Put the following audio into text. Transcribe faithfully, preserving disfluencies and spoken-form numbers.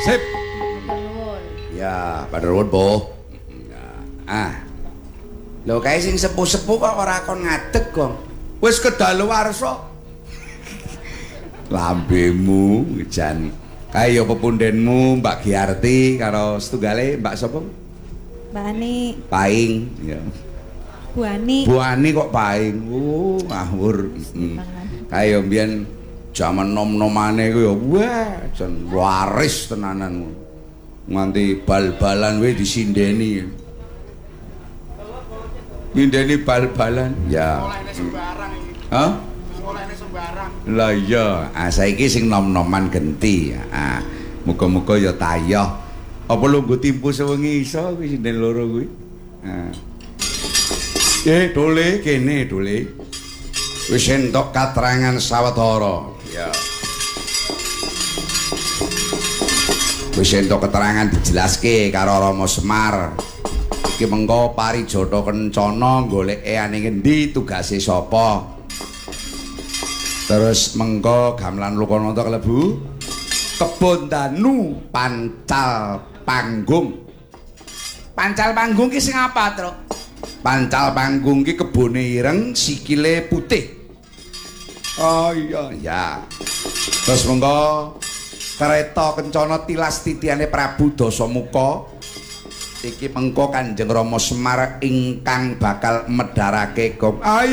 Sip. Ya, padha nuwun, Po. Ah. Lho kae sing sepuh-sepuh kok ora kon ngadeg, Gong. Wis kedaluwarsa. Lambemu jan. Kae ya pepundenmu Mbak Giarti karo setunggale Mbak sapa? Mbak Ani. Paing, ya. Bu Ani. Bu Ani kok paing. Oh, ngawur. Hmm. Kae ya mbiyen jaman nom-nomane ku ya wah, jan waris tenanan. Nganti bal-balan we disindeni. Mindeni bal-balan. Ya. Olehne sembarang iki. Hah? Olehne sembarang. Lah iya, ah saiki sing nom-noman genti. Ah, muga-muga ya tayoh. Apa lu nggo timpu sewengi iso kuwi sinden loro kuwi. Ah. Eh, dole kene dole. Wis entuk katrangan sawetara. Ya. Wis entuk keterangan dijelaske karo Rama Semar. Iki mengko Parijata Kencana goleke ane ngendi, tugase sapa. Terus mengko gamelan Lokananta kalebu Kebon Danu Pancal Panggung. Pancal Panggung ki sing apa, Truk? Pancal Panggung ki kebone ireng, sikile putih. Oh iya, ya. Terus mengko kereta Kencana tilas titiane Prabu Dasamuka. Iki mengko Kanjeng Rama Semar ingkang bakal medharake gong.